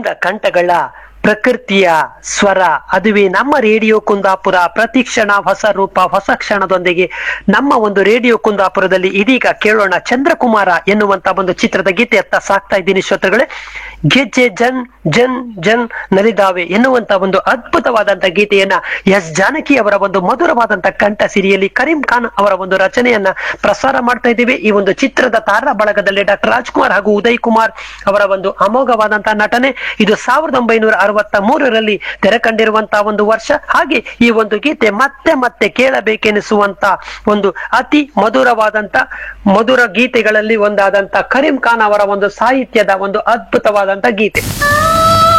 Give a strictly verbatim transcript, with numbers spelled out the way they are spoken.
ವಿವಿಧ ಕಂಠಗಳ ಪ್ರಕೃತಿಯ ಸ್ವರ, ಅದುವೇ ನಮ್ಮ ರೇಡಿಯೋ ಕುಂದಾಪುರ. ಪ್ರತಿಕ್ಷಣ ಹೊಸ ರೂಪ, ಹೊಸ ಕ್ಷಣದೊಂದಿಗೆ ನಮ್ಮ ಒಂದು ರೇಡಿಯೋ ಕುಂದಾಪುರದಲ್ಲಿ ಇದೀಗ ಕೇಳೋಣ ಚಂದ್ರಕುಮಾರ ಎನ್ನುವಂತ ಒಂದು ಚಿತ್ರದ ಗೀತೆಯತ್ತ ಸಾಕ್ತಾ ಇದ್ದೀನಿ ಶ್ರೋತೃಗಳೇ. ಗೆಜ್ಜೆ ಜನ್ ಜನ್ ಜನ್ ನಲಿದಾವೆ ಎನ್ನುವಂತ ಒಂದು ಅದ್ಭುತವಾದಂತ ಗೀತೆಯನ್ನ ಎಸ್ ಜಾನಕಿ ಅವರ ಒಂದು ಮಧುರವಾದಂತ ಕಂಠ ಸಿರಿಯಲ್ಲಿ ಕರೀಂ ಖಾನ್ ಅವರ ಒಂದು ರಚನೆಯನ್ನ ಪ್ರಸಾರ ಮಾಡ್ತಾ ಇದ್ದೀವಿ. ಈ ಒಂದು ಚಿತ್ರದ ತಾರಾ ಬಳಗದಲ್ಲಿ ಡಾಕ್ಟರ್ ರಾಜ್ಕುಮಾರ್ ಹಾಗೂ ಉದಯ್ ಕುಮಾರ್ ಅವರ ಒಂದು ಅಮೋಘವಾದಂತಹ ನಟನೆ. ಇದು ಸಾವಿರದ ಒಂಬೈನೂರ ಅರವತ್ತ ಮೂರರಲ್ಲಿ ತೆರೆ ಕಂಡಿರುವಂತಹ ಒಂದು ವರ್ಷ. ಹಾಗೆ ಈ ಒಂದು ಗೀತೆ ಮತ್ತೆ ಮತ್ತೆ ಕೇಳಬೇಕೆನಿಸುವಂತ ಒಂದು ಅತಿ ಮಧುರವಾದಂತ ಮಧುರ ಗೀತೆಗಳಲ್ಲಿ ಒಂದಾದಂತ ಕರೀಂ ಖಾನ್ ಅವರ ಒಂದು ಸಾಹಿತ್ಯದ ಒಂದು ಅದ್ಭುತವಾದಂತ ಗೀತೆ.